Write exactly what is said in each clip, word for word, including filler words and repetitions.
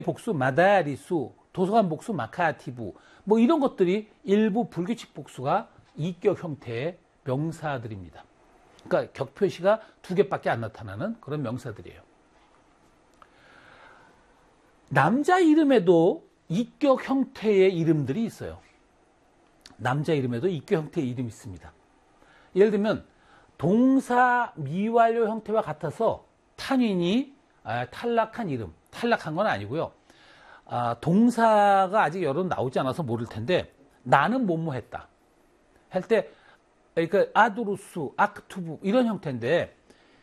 복수 마다리수, 도서관 복수 마카티부, 뭐 이런 것들이 일부 불규칙 복수가 이격 형태의 명사들입니다. 그러니까 격표시가 두 개밖에 안 나타나는 그런 명사들이에요. 남자 이름에도 이격 형태의 이름들이 있어요. 남자 이름에도 이격 형태의 이름이 있습니다. 예를 들면 동사 미완료 형태와 같아서 탄윈이 아, 탈락한 이름, 탈락한 건 아니고요. 아, 동사가 아직 여러 나오지 않아서 모를 텐데 나는 뭐뭐 했다 할 때 그러니까 아두루스, 아크투브 이런 형태인데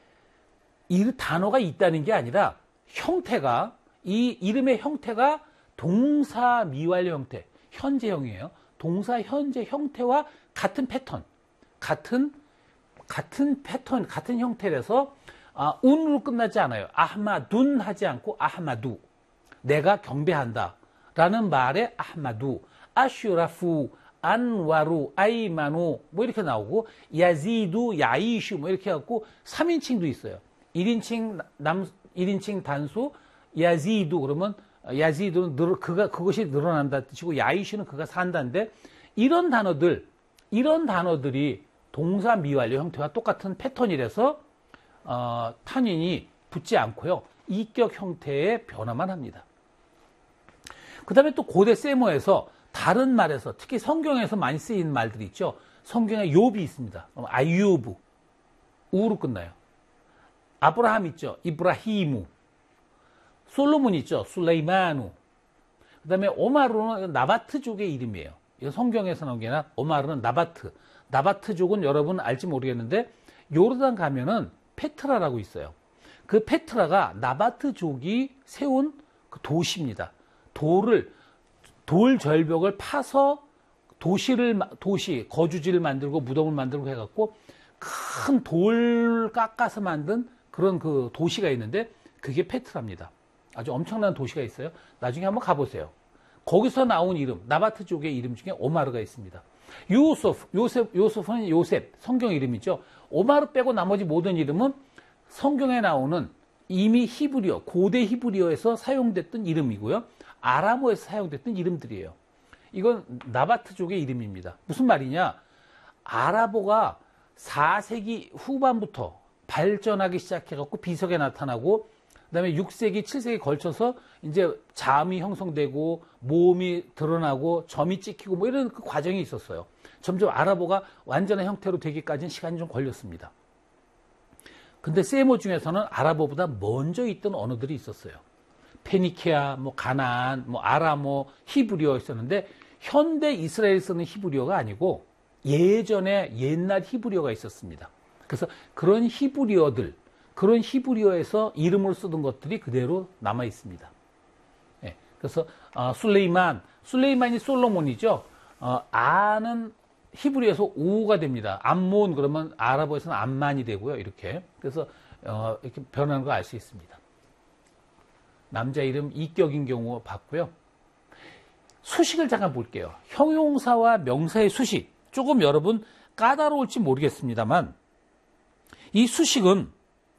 이 단어가 있다는 게 아니라 형태가 이 이름의 형태가 동사 미완료 형태, 현재형이에요. 동사 현재 형태와 같은 패턴, 같은 같은 패턴, 같은 형태라서 아, 운으로 끝나지 않아요. 아하마둔 하지 않고 아하마두. 내가 경배한다 라는 말에 아하마두, 아슈라프, 안와루, 아이마누 뭐 이렇게 나오고 야지두, 야이슈 뭐 이렇게 해갖고 삼 인칭도 있어요. 일 인칭 남, 일 인칭 단수 야지두 그러면 야지두는 늘, 그가, 그것이 늘어난다 뜻이고 야이슈는 그가 산다인데 이런 단어들, 이런 단어들이 동사 미완료 형태와 똑같은 패턴이라서 어, 탄윈이 붙지 않고요. 이격 형태의 변화만 합니다. 그 다음에 또 고대 세모에서 다른 말에서 특히 성경에서 많이 쓰이는 말들이 있죠. 성경에 욥이 있습니다. 아유브, 우로 끝나요. 아브라함 있죠. 이브라히무. 솔로몬 있죠. 술레이마누. 그 다음에 오마르는 나바트족의 이름이에요. 이거 성경에서 나온 게 아니라 오마르는 나바트. 나바트족은 여러분 알지 모르겠는데 요르단 가면은 페트라라고 있어요. 그 페트라가 나바트족이 세운 그 도시입니다. 돌을 돌 절벽을 파서 도시를 도시 거주지를 만들고 무덤을 만들고 해갖고 큰 돌 깎아서 만든 그런 그 도시가 있는데 그게 페트라입니다. 아주 엄청난 도시가 있어요. 나중에 한번 가보세요. 거기서 나온 이름 나바트족의 이름 중에 오마르가 있습니다. 요셉, 요셉, 요셉은 요셉 성경 이름이죠. 오마르 빼고 나머지 모든 이름은 성경에 나오는 이미 히브리어, 고대 히브리어에서 사용됐던 이름이고요. 아람어에서 사용됐던 이름들이에요. 이건 나바트족의 이름입니다. 무슨 말이냐? 아랍어가 사 세기 후반부터 발전하기 시작해갖고 비석에 나타나고, 그 다음에 육 세기, 칠 세기 걸쳐서 이제 자음이 형성되고, 모음이 드러나고, 점이 찍히고, 뭐 이런 그 과정이 있었어요. 점점 아랍어가 완전한 형태로 되기까지는 시간이 좀 걸렸습니다. 근데 세모 중에서는 아랍어보다 먼저 있던 언어들이 있었어요. 페니키아, 뭐 가나안, 뭐 아람어, 히브리어 있었는데 현대 이스라엘 쓰는 히브리어가 아니고 예전에 옛날 히브리어가 있었습니다. 그래서 그런 히브리어들, 그런 히브리어에서 이름을 쓰던 것들이 그대로 남아 있습니다. 네, 그래서 어, 술레이만, 술레이만이 솔로몬이죠. 어, 아는 히브리어에서 오가 됩니다. 암몬 그러면 아랍어에서는 암만이 되고요. 이렇게 그래서 어, 이렇게 변하는 걸 알 수 있습니다. 남자 이름 이격인 경우 봤고요. 수식을 잠깐 볼게요. 형용사와 명사의 수식. 조금 여러분 까다로울지 모르겠습니다만 이 수식은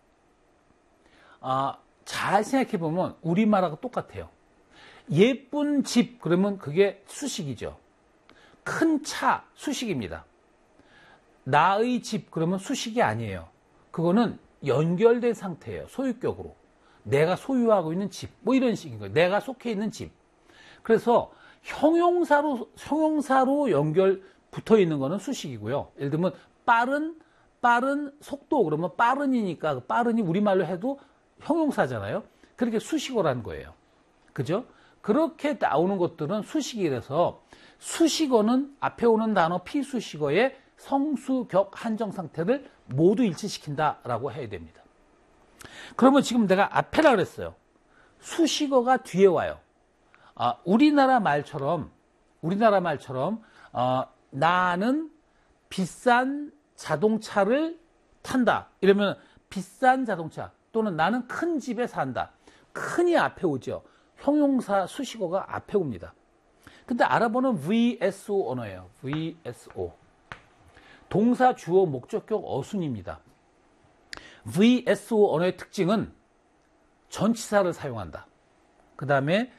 아, 잘 생각해보면 우리말하고 똑같아요. 예쁜 집 그러면 그게 수식이죠. 큰 차 수식입니다. 나의 집 그러면 수식이 아니에요. 그거는 연결된 상태예요. 소유격으로. 내가 소유하고 있는 집, 뭐 이런 식인 거예요. 내가 속해 있는 집. 그래서 형용사로 형용사로 연결 붙어 있는 거는 수식이고요. 예를 들면 빠른 빠른 속도 그러면 빠른이니까 빠른이 우리말로 해도 형용사잖아요. 그렇게 수식어라는 거예요. 그죠? 그렇게 나오는 것들은 수식이라서 수식어는 앞에 오는 단어 피수식어의 성수, 격, 한정 상태를 모두 일치시킨다라고 해야 됩니다. 그러면 지금 내가 앞에라 그랬어요. 수식어가 뒤에 와요. 아, 우리나라 말처럼 우리나라 말처럼 어, 나는 비싼 자동차를 탄다. 이러면 비싼 자동차 또는 나는 큰 집에 산다. 큰이 앞에 오죠. 형용사 수식어가 앞에 옵니다. 근데 아랍어는 브이에스오 언어예요. 브이에스오. 동사, 주어, 목적격, 어순입니다. 브이에스오 언어의 특징은 전치사를 사용한다. 그 다음에